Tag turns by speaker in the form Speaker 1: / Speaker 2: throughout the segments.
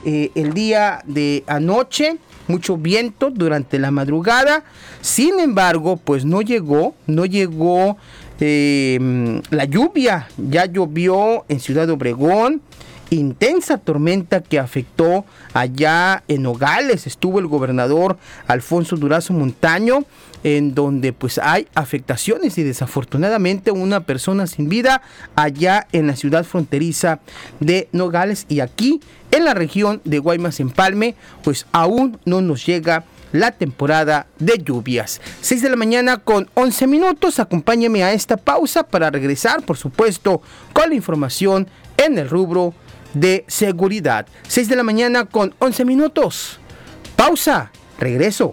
Speaker 1: el día de anoche, mucho viento durante la madrugada. Sin embargo, pues no llegó la lluvia. Ya llovió en Ciudad Obregón. Intensa tormenta que afectó allá en Nogales. Estuvo el gobernador Alfonso Durazo Montaño, en donde pues hay afectaciones y desafortunadamente una persona sin vida allá en la ciudad fronteriza de Nogales, y aquí en la región de Guaymas-Empalme pues aún no nos llega la temporada de lluvias. 6 de la mañana con 11 minutos. Acompáñeme a esta pausa para regresar, por supuesto, con la información en el rubro de seguridad. 6 de la mañana con 11 minutos. Pausa. Regreso.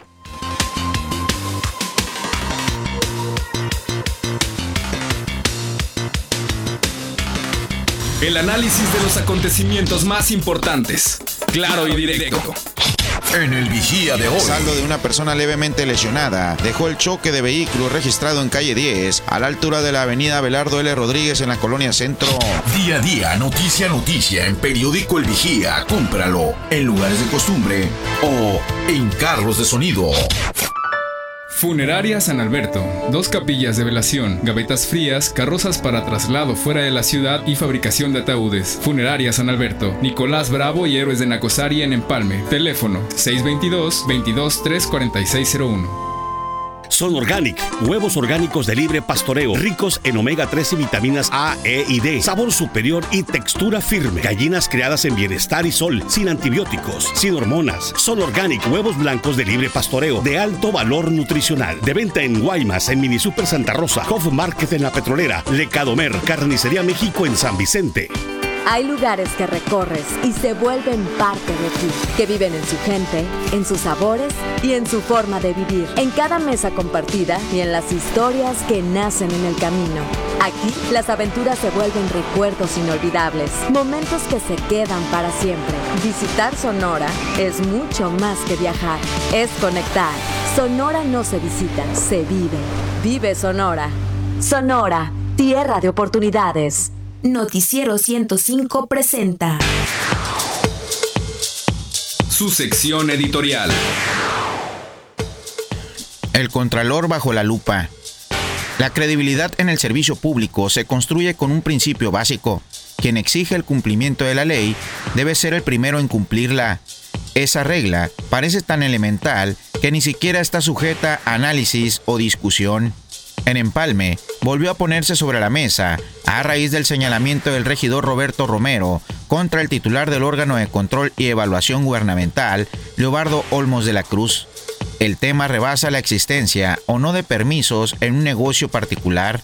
Speaker 2: El análisis de los acontecimientos más importantes. Claro y directo.
Speaker 3: En el Vigía de hoy.
Speaker 4: Saldo de una persona levemente lesionada dejó el choque de vehículo registrado en calle 10, a la altura de la avenida Abelardo L. Rodríguez en la colonia Centro.
Speaker 3: Día a día, noticia a noticia, en Periódico El Vigía. Cómpralo en lugares de costumbre o en carros de sonido.
Speaker 2: Funeraria San Alberto. 2 capillas de velación, gavetas frías, carrozas para traslado fuera de la ciudad y fabricación de ataúdes. Funeraria San Alberto. Nicolás Bravo y Héroes de Nacosari en Empalme. Teléfono 622-223-4601.
Speaker 5: Son Organic, huevos orgánicos de libre pastoreo, ricos en omega 3 y vitaminas A, E y D, sabor superior y textura firme. Gallinas criadas en bienestar y sol, sin antibióticos, sin hormonas. Son Organic, huevos blancos de libre pastoreo, de alto valor nutricional. De venta en Guaymas, en Mini Super Santa Rosa, Hof Market en La Petrolera, Lecadomer, Carnicería México en San Vicente.
Speaker 6: Hay lugares que recorres y se vuelven parte de ti, que viven en su gente, en sus sabores y en su forma de vivir, en cada mesa compartida y en las historias que nacen en el camino. Aquí, las aventuras se vuelven recuerdos inolvidables, momentos que se quedan para siempre. Visitar Sonora es mucho más que viajar, es conectar. Sonora no se visita, se vive. Vive Sonora. Sonora, tierra de oportunidades.
Speaker 7: Noticiero 105 presenta
Speaker 2: su sección editorial.
Speaker 4: El Contralor bajo la lupa. La credibilidad en el servicio público se construye con un principio básico. Quien exige el cumplimiento de la ley debe ser el primero en cumplirla. Esa regla parece tan elemental que ni siquiera está sujeta a análisis o discusión. En Empalme volvió a ponerse sobre la mesa a raíz del señalamiento del regidor Roberto Romero contra el titular del órgano de control y evaluación gubernamental, Leobardo Olmos de la Cruz. El tema rebasa la existencia o no de permisos en un negocio particular.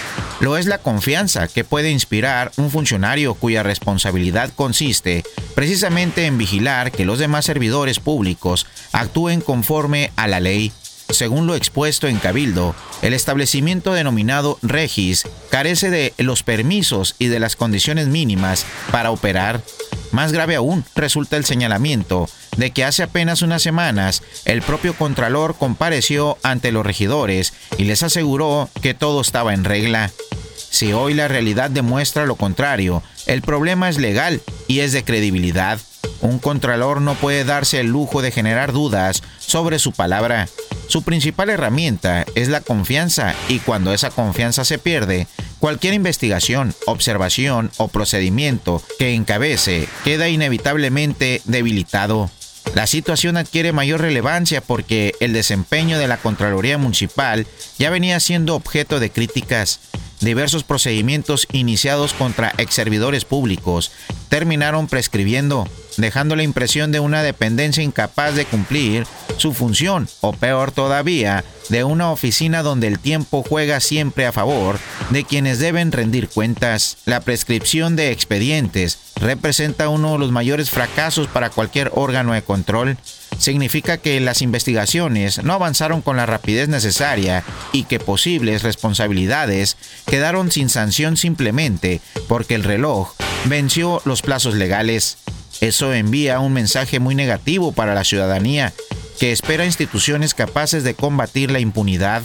Speaker 4: Lo es la confianza que puede inspirar un funcionario cuya responsabilidad consiste precisamente en vigilar que los demás servidores públicos actúen conforme a la ley. Según lo expuesto en Cabildo, el establecimiento denominado Regis carece de los permisos y de las condiciones mínimas para operar. Más grave aún resulta el señalamiento de que hace apenas unas semanas el propio Contralor compareció ante los regidores y les aseguró que todo estaba en regla. Si hoy la realidad demuestra lo contrario, el problema es legal y es de credibilidad. Un Contralor no puede darse el lujo de generar dudas sobre su palabra. Su principal herramienta es la confianza y cuando esa confianza se pierde, cualquier investigación, observación o procedimiento que encabece queda inevitablemente debilitado. La situación adquiere mayor relevancia porque el desempeño de la Contraloría Municipal ya venía siendo objeto de críticas. Diversos procedimientos iniciados contra exservidores públicos terminaron prescribiendo, dejando la impresión de una dependencia incapaz de cumplir su función, o peor todavía, de una oficina donde el tiempo juega siempre a favor de quienes deben rendir cuentas. La prescripción de expedientes representa uno de los mayores fracasos para cualquier órgano de control. Significa que las investigaciones no avanzaron con la rapidez necesaria y que posibles responsabilidades quedaron sin sanción simplemente porque el reloj venció los plazos legales. Eso envía un mensaje muy negativo para la ciudadanía, que espera instituciones capaces de combatir la impunidad.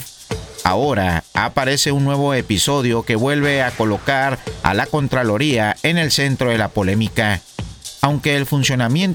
Speaker 4: Ahora aparece un nuevo episodio que vuelve a colocar a la Contraloría en el centro de la polémica. Aunque el funcionamiento